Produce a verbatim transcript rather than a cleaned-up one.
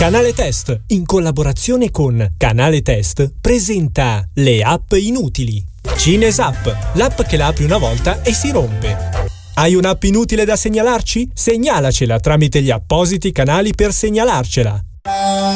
Canale Test, in collaborazione con Canale Test, presenta le app inutili. Cinesapp, l'app che la apri una volta e si rompe. Hai un'app inutile da segnalarci? Segnalacela tramite gli appositi canali per segnalarcela.